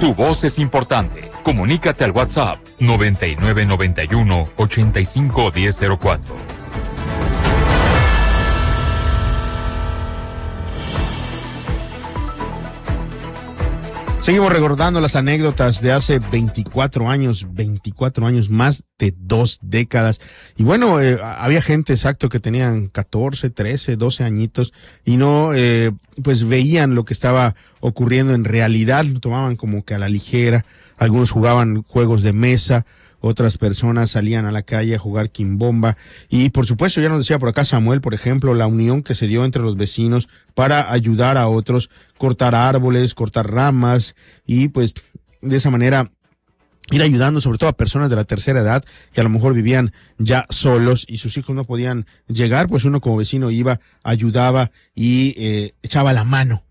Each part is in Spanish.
Tu voz es importante. Comunícate al WhatsApp 9991-851004. Seguimos recordando las anécdotas de hace 24 años, más de 2 décadas. Y bueno, había gente exacto que tenían 14, 13, 12 añitos y no, pues veían lo que estaba ocurriendo en realidad, lo tomaban como que a la ligera. Algunos jugaban juegos de mesa, otras personas salían a la calle a jugar quimbomba y por supuesto, ya nos decía por acá Samuel, por ejemplo, la unión que se dio entre los vecinos para ayudar a otros, cortar árboles, cortar ramas y pues de esa manera ir ayudando sobre todo a personas de la tercera edad que a lo mejor vivían ya solos y sus hijos no podían llegar, pues uno como vecino iba, ayudaba y echaba la mano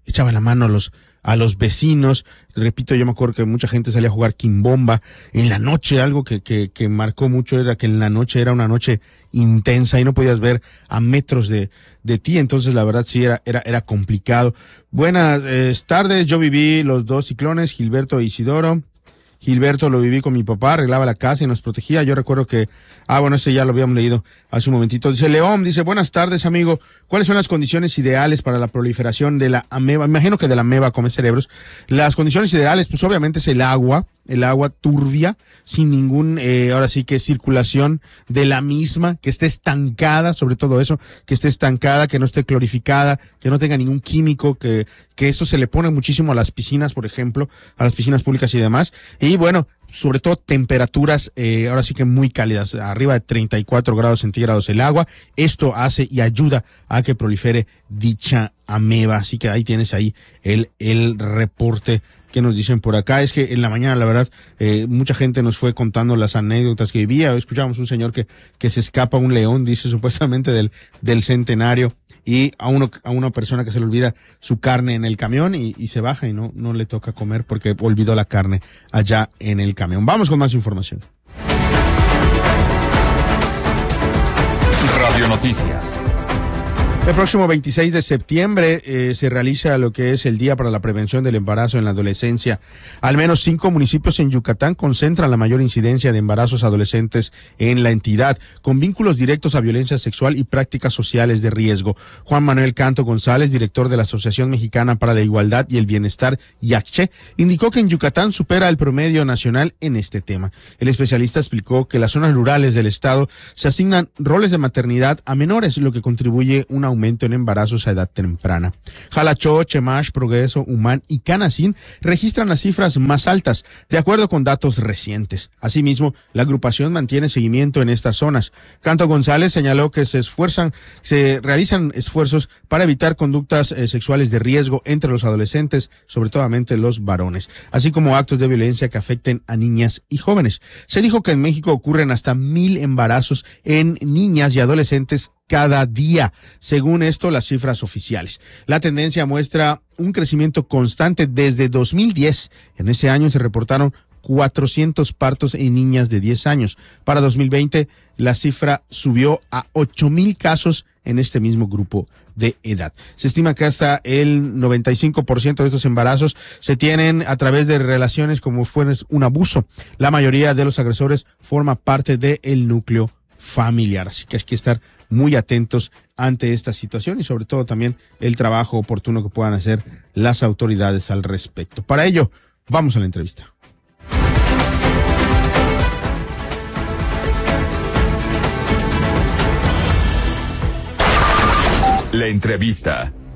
a los vecinos. Repito, yo me acuerdo que mucha gente salía a jugar quimbomba en la noche. Algo que marcó mucho era que en la noche era una noche intensa y no podías ver a metros de ti, entonces la verdad sí era complicado. Buenas tardes, yo viví los 2 ciclones, Gilberto e Isidoro. Gilberto lo viví con mi papá, arreglaba la casa y nos protegía. Yo recuerdo que, ese ya lo habíamos leído hace un momentito. Dice León, dice, buenas tardes, amigo. ¿Cuáles son las condiciones ideales para la proliferación de la ameba? Me imagino que de la ameba come cerebros. Las condiciones ideales, pues obviamente es el agua turbia, sin ningún, ahora sí que circulación de la misma, que esté estancada, sobre todo eso, que esté estancada, que no esté clorificada, que no tenga ningún químico, que esto se le pone muchísimo a las piscinas, por ejemplo, a las piscinas públicas y demás. Y bueno, sobre todo temperaturas, ahora sí que muy cálidas, arriba de 34 grados centígrados el agua. Esto hace y ayuda a que prolifere dicha ameba. Así que ahí tienes ahí el reporte que nos dicen por acá. Es que en la mañana, la verdad, mucha gente nos fue contando las anécdotas que vivía. Escuchamos un señor que se escapa un león, dice supuestamente del centenario, y a una persona que se le olvida su carne en el camión y se baja y no le toca comer porque olvidó la carne allá en el camión. Vamos con más información. Radio Noticias. El próximo 26 de septiembre se realiza lo que es el Día para la Prevención del Embarazo en la Adolescencia. Al menos 5 municipios en Yucatán concentran la mayor incidencia de embarazos adolescentes en la entidad, con vínculos directos a violencia sexual y prácticas sociales de riesgo. Juan Manuel Canto González, director de la Asociación Mexicana para la Igualdad y el Bienestar, IACCHE, indicó que en Yucatán supera el promedio nacional en este tema. El especialista explicó que en las zonas rurales del estado se asignan roles de maternidad a menores, lo que contribuye a un aumento en embarazos a edad temprana. Jalachó, Chemash, Progreso, Humán y Canacín registran las cifras más altas, de acuerdo con datos recientes. Asimismo, la agrupación mantiene seguimiento en estas zonas. Canto González señaló que se realizan esfuerzos para evitar conductas sexuales de riesgo entre los adolescentes, sobre todo los varones, así como actos de violencia que afecten a niñas y jóvenes. Se dijo que en México ocurren hasta 1,000 embarazos en niñas y adolescentes cada día, según esto las cifras oficiales. La tendencia muestra un crecimiento constante desde 2010. En ese año se reportaron 400 partos en niñas de 10 años. Para 2020 la cifra subió a 8,000 casos en este mismo grupo de edad. Se estima que hasta el 95% de estos embarazos se tienen a través de relaciones como fuera un abuso. La mayoría de los agresores forma parte del núcleo familiar. Así que hay que estar muy atentos ante esta situación y sobre todo también el trabajo oportuno que puedan hacer las autoridades al respecto. Para ello, vamos a la entrevista. La entrevista.